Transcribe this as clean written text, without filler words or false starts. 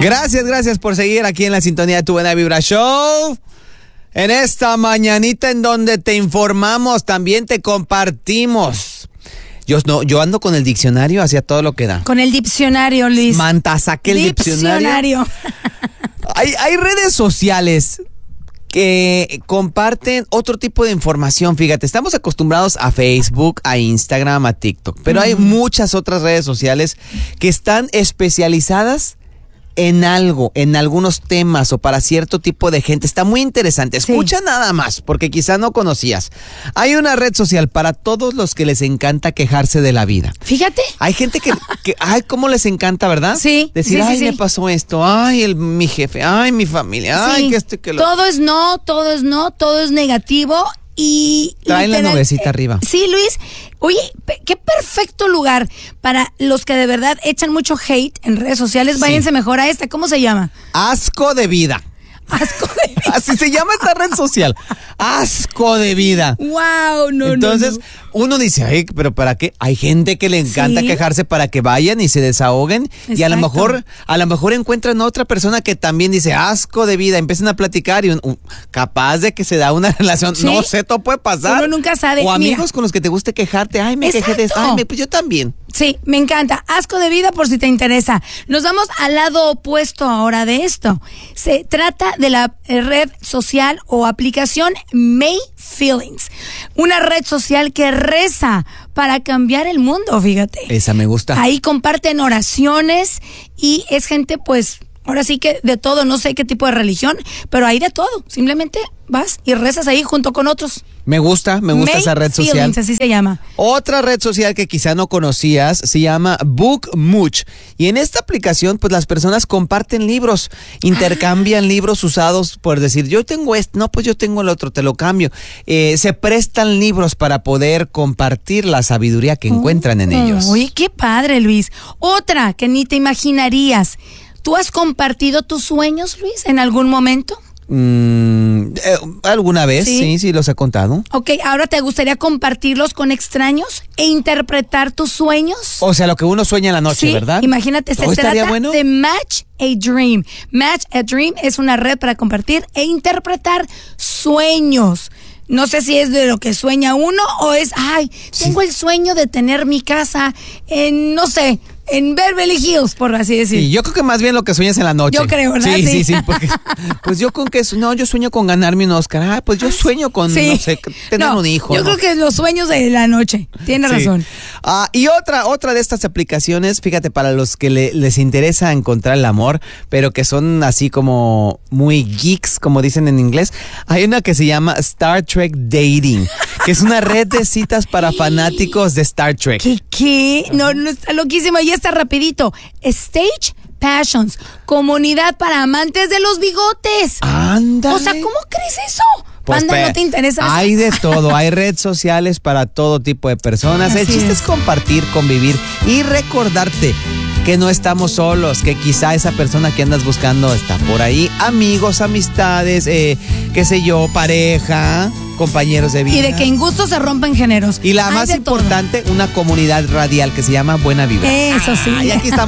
Gracias por seguir aquí en la sintonía de Tu Buena Vibra Show. En esta mañanita en donde te informamos, también te compartimos. Yo ando con el diccionario hacia todo lo que da. Con el diccionario, Luis. Manta, saqué el diccionario. Hay redes sociales que comparten otro tipo de información. Fíjate, estamos acostumbrados a Facebook, a Instagram, a TikTok, pero hay muchas otras redes sociales que están especializadas en algo, en algunos temas o para cierto tipo de gente. Está muy interesante. Escucha nada más, porque quizá no conocías. Hay una red social para todos los que les encanta quejarse de la vida. Fíjate. Hay gente que ay, cómo les encanta, ¿verdad? Sí. Decir, me pasó esto, ay, mi jefe, ay, mi familia, ay, que esto y que lo... Todo es no, todo es negativo. Y traen la nubecita arriba. Sí, Luis. Oye, qué perfecto lugar para los que de verdad echan mucho hate en redes sociales. Váyanse mejor a esta. ¿Cómo se llama? Asco de vida. Asco de vida. Así se llama esta red social. Asco de vida. Wow, Entonces, uno dice, ay, pero ¿para qué? Hay gente que le encanta quejarse para que vayan y se desahoguen. Exacto. Y a lo mejor encuentran a otra persona que también dice, asco de vida. Empiezan a platicar y capaz de que se da una relación. ¿Sí? No sé, todo puede pasar. Uno nunca sabe. O amigos con los que te guste quejarte. Ay, me quejé de esto. Ay, pues yo también. Sí, me encanta. Asco de vida por si te interesa. Nos vamos al lado opuesto ahora de esto. Se trata de la red social o aplicación May Feelings. Una red social que reza para cambiar el mundo, fíjate. Esa me gusta. Ahí comparten oraciones y es gente, pues, ahora sí que de todo, no sé qué tipo de religión, pero hay de todo. Simplemente vas y rezas ahí junto con otros. Me gusta esa red social. Feelings, así se llama. Otra red social que quizá no conocías se llama BookMuch. Y en esta aplicación, pues las personas comparten libros, intercambian libros usados, por decir, yo tengo este, no, pues yo tengo el otro, te lo cambio. Se prestan libros para poder compartir la sabiduría que encuentran en ellos. Uy, qué padre, Luis. Otra que ni te imaginarías. ¿Tú has compartido tus sueños, Luis, en algún momento? Alguna vez, sí, los he contado. Ok, ahora ¿te gustaría compartirlos con extraños e interpretar tus sueños? O sea, lo que uno sueña en la noche, ¿verdad? Imagínate, se trata de Match a Dream. Match a Dream es una red para compartir e interpretar sueños. No sé si es de lo que sueña uno o es, tengo el sueño de tener mi casa en, no sé, en Beverly Hills, por así decir. Sí, yo creo que más bien lo que sueñas en la noche. Yo creo, ¿verdad? Sí, porque pues yo con que yo sueño con ganarme un Oscar. Pues yo sueño con, no sé, tener un hijo. Yo creo que los sueños de la noche. Tienes razón. Y otra de estas aplicaciones, fíjate, para los que les interesa encontrar el amor, pero que son así como muy geeks, como dicen en inglés, hay una que se llama Star Trek Dating, que es una red de citas para fanáticos de Star Trek. ¿Qué? No, está loquísimo. Y está rapidito. Stage Passions, comunidad para amantes de los bigotes. Ándale. O sea, ¿cómo crees eso? Pues Anda, ¿no te interesa? Hay de todo, hay redes sociales para todo tipo de personas. El chiste es compartir, convivir y recordarte que no estamos solos, que quizá esa persona que andas buscando está por ahí. Amigos, amistades, qué sé yo, pareja, compañeros de vida. Y de que en gusto se rompen géneros. Y la más importante, una comunidad radial que se llama Buena Vibra. Eso sí. Y aquí estamos.